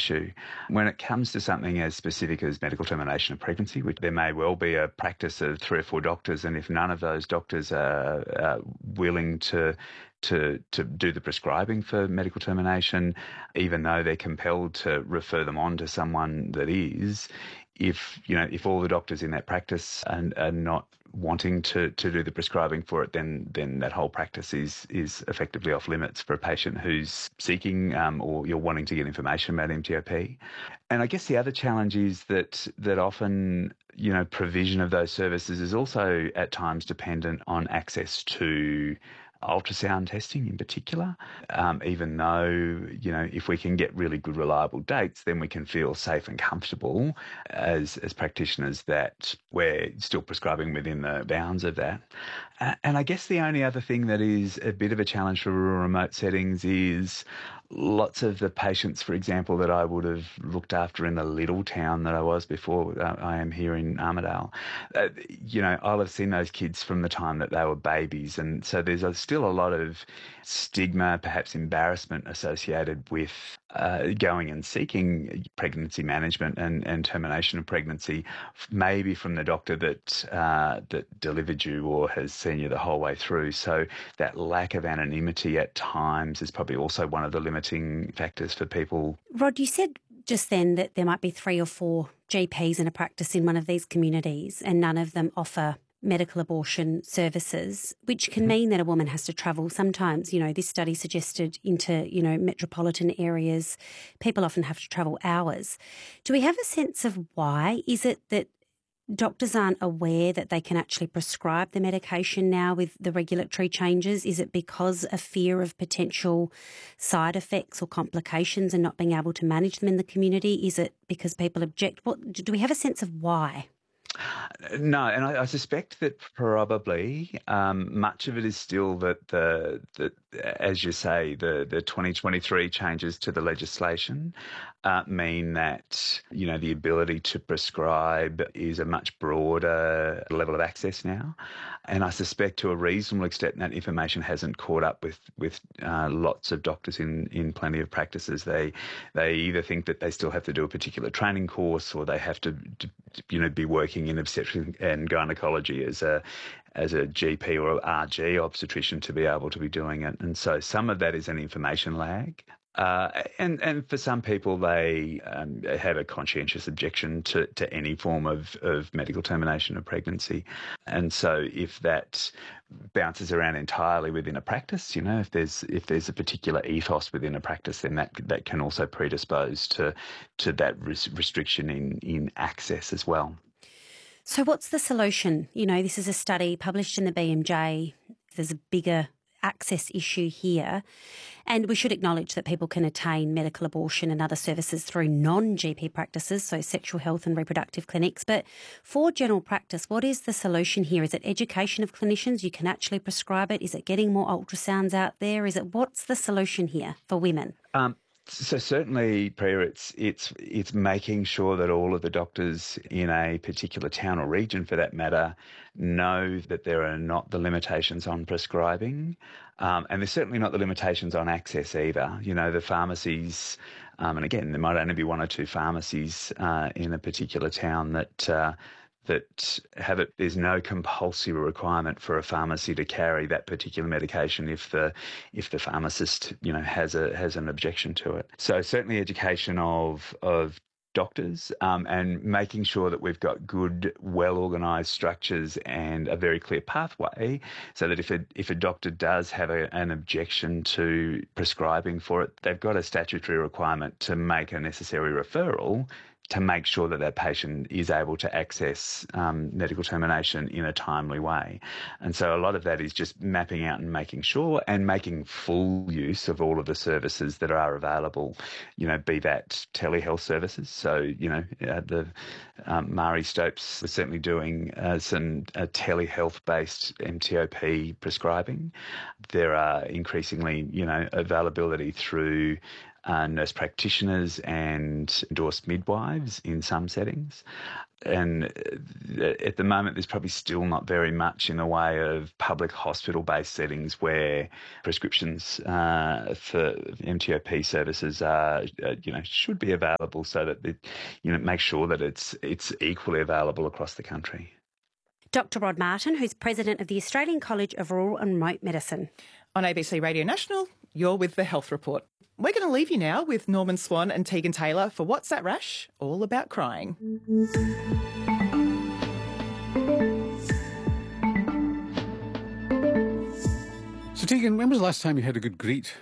issue. When it comes to something as specific as medical termination of pregnancy, which there may well be a practice of 3 or 4 doctors, and if none of those doctors are willing to do the prescribing for medical termination, even though they're compelled to refer them on to someone that is, if all the doctors in that practice are not wanting to do the prescribing for it, then that whole practice is effectively off limits for a patient who's seeking or you're wanting to get information about MTOP. And I guess the other challenge is that often provision of those services is also at times dependent on access to ultrasound testing in particular, even though, if we can get really good, reliable dates, then we can feel safe and comfortable as practitioners that we're still prescribing within the bounds of that. And I guess the only other thing that is a bit of a challenge for rural remote settings is lots of the patients, for example, that I would have looked after in the little town that I was before I am here in Armidale. I'll have seen those kids from the time that they were babies. And so there's still a lot of stigma, perhaps embarrassment associated with going and seeking pregnancy management and termination of pregnancy, maybe from the doctor that delivered you or has seen you the whole way through. So that lack of anonymity at times is probably also one of the limiting factors for people. Rod, you said just then that there might be 3 or 4 GPs in a practice in one of these communities and none of them offer medical abortion services, which can mean that a woman has to travel sometimes. This study suggested into, metropolitan areas, people often have to travel hours. Do we have a sense of why? Is it that doctors aren't aware that they can actually prescribe the medication now with the regulatory changes? Is it because of fear of potential side effects or complications and not being able to manage them in the community? Is it because people object? Do we have a sense of why? No, and I suspect that probably much of it is still that as you say, the 2023 changes to the legislation mean that, the ability to prescribe is a much broader level of access now. And I suspect to a reasonable extent that information hasn't caught up with lots of doctors in plenty of practices. They either think that they still have to do a particular training course, or they have to be working in obstetrics and gynecology as a GP or RG obstetrician to be able to be doing it. And so some of that is an information lag. And for some people, they have a conscientious objection to any form of medical termination of pregnancy. And so if that bounces around entirely within a practice, if there's a particular ethos within a practice, then that can also predispose to that restriction in access as well. So what's the solution? This is a study published in the BMJ. There's a bigger access issue here. And we should acknowledge that people can attain medical abortion and other services through non-GP practices, so sexual health and reproductive clinics. But for general practice, what is the solution here? Is it education of clinicians? You can actually prescribe it? Is it getting more ultrasounds out there? What's the solution here for women? So certainly, Priya, it's making sure that all of the doctors in a particular town or region, for that matter, know that there are not the limitations on prescribing, and there's certainly not the limitations on access either. The pharmacies, and again, there might only be 1 or 2 pharmacies in a particular town that have it. There's no compulsory requirement for a pharmacy to carry that particular medication if the pharmacist has an objection to it. So certainly education of doctors and making sure that we've got good, well-organised structures and a very clear pathway, so that if a doctor does have an objection to prescribing for it, they've got a statutory requirement to make a necessary referral to make sure that patient is able to access medical termination in a timely way. And so a lot of that is just mapping out and making sure and making full use of all of the services that are available, be that telehealth services. So, the Marie Stopes was certainly doing some telehealth-based MTOP prescribing. There are increasingly, availability through nurse practitioners and endorsed midwives in some settings. at the moment, there's probably still not very much in the way of public hospital-based settings where prescriptions for MTOP services should be available, so that make sure that it's equally available across the country. Dr. Rod Martin, who's president of the Australian College of Rural and Remote Medicine. On ABC Radio National, you're with The Health Report. We're going to leave you now with Norman Swan and Tegan Taylor for What's That Rash? All About Crying. So, Tegan, when was the last time you had a good greet?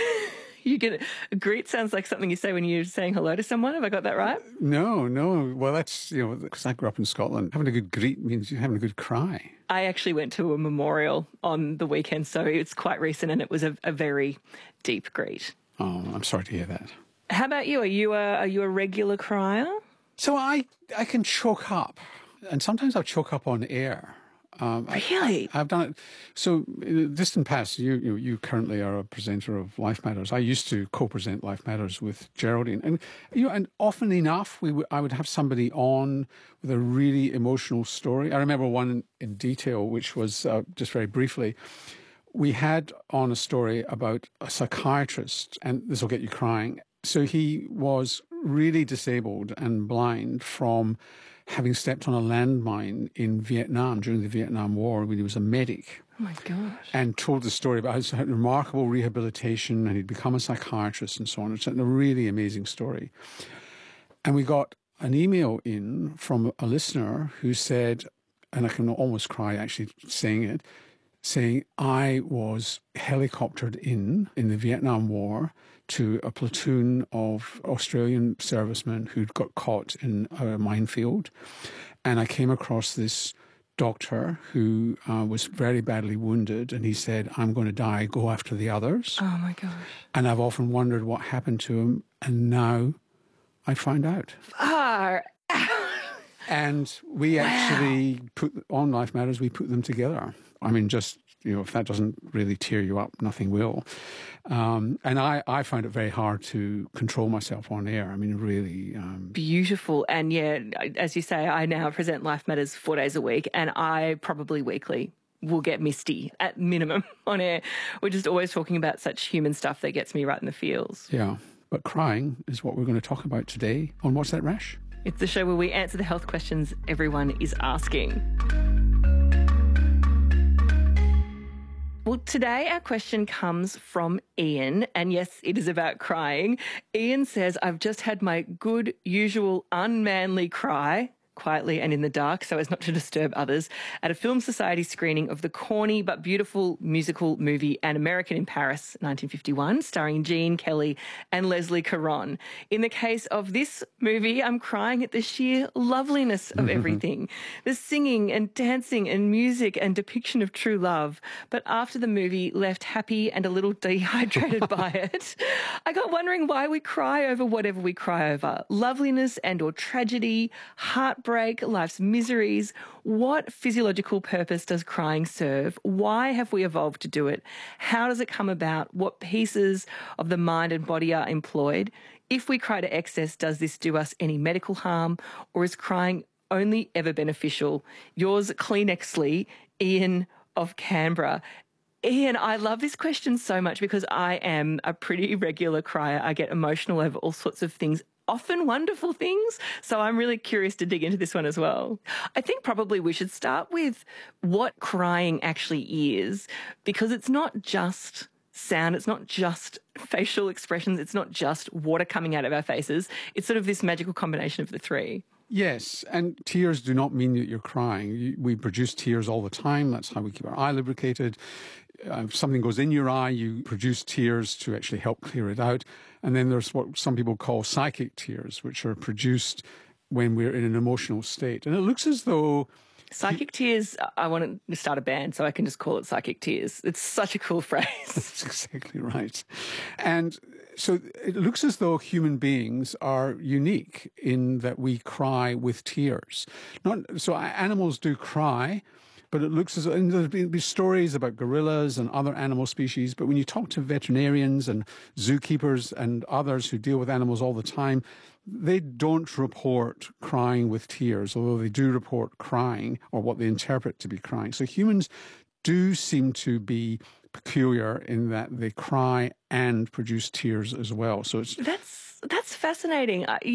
You get a greet sounds like something you say when you're saying hello to someone. Have I got that right? No. Well, that's, because I grew up in Scotland. Having a good greet means you're having a good cry. I actually went to a memorial on the weekend, so it's quite recent, and it was a very deep greet. Oh, I'm sorry to hear that. How about you? Are you a regular crier? So I can choke up, and sometimes I'll choke up on air. Really? I've done it. So in the distant past, you currently are a presenter of Life Matters. I used to co-present Life Matters with Geraldine, and often enough I would have somebody on with a really emotional story. I remember one in detail, which was just very briefly. We had on a story about a psychiatrist, and this will get you crying. So he was really disabled and blind from having stepped on a landmine in Vietnam during the Vietnam War when he was a medic. Oh, my gosh. And told the story about his remarkable rehabilitation, and he'd become a psychiatrist and so on. It's a really amazing story. And we got an email in from a listener who said, and I can almost cry actually saying it, saying, I was helicoptered in the Vietnam War to a platoon of Australian servicemen who'd got caught in a minefield. And I came across this doctor who was very badly wounded, and he said, I'm going to die, go after the others. Oh, my gosh. And I've often wondered what happened to him, and now I find out. Far out. And we actually on Life Matters, we put them together. I mean, just, if that doesn't really tear you up, nothing will. And I find it very hard to control myself on air. I mean, really. Beautiful. And yeah, as you say, I now present Life Matters 4 days a week, and I probably weekly will get misty at minimum on air. We're just always talking about such human stuff that gets me right in the feels. Yeah. But crying is what we're going to talk about today on What's That Rash? It's the show where we answer the health questions everyone is asking. Well, today our question comes from Ian, and yes, it is about crying. Ian says, I've just had my good, usual, unmanly cry, quietly and in the dark so as not to disturb others, at a Film Society screening of the corny but beautiful musical movie An American in Paris, 1951, starring Gene Kelly and Leslie Caron. In the case of this movie, I'm crying at the sheer loveliness of everything. The singing and dancing and music and depiction of true love. But after the movie left happy and a little dehydrated by it, I got wondering why we cry over whatever we cry over. Loveliness and or tragedy, heartbreak, life's miseries. What physiological purpose does crying serve? Why have we evolved to do it? How does it come about? What pieces of the mind and body are employed? If we cry to excess, does this do us any medical harm, or is crying only ever beneficial? Yours Kleenexly, Ian of Canberra. Ian, I love this question so much because I am a pretty regular crier. I get emotional over all sorts of things, often wonderful things. So I'm really curious to dig into this one as well. I think probably we should start with what crying actually is, because it's not just sound, it's not just facial expressions, it's not just water coming out of our faces. It's sort of this magical combination of the three. Yes, and tears do not mean that you're crying. We produce tears all the time. That's how we keep our eye lubricated. If something goes in your eye, you produce tears to actually help clear it out. And then there's what some people call psychic tears, which are produced when we're in an emotional state. And it looks as though... Psychic tears, I want to start a band, so I can just call it psychic tears. It's such a cool phrase. That's exactly right. And so it looks as though human beings are unique in that we cry with tears. So animals do cry, but it looks as though, and there's been stories about gorillas and other animal species, but when you talk to veterinarians and zookeepers and others who deal with animals all the time, they don't report crying with tears, although they do report crying, or what they interpret to be crying. So humans do seem to be peculiar in that they cry and produce tears as well. So it's That's fascinating.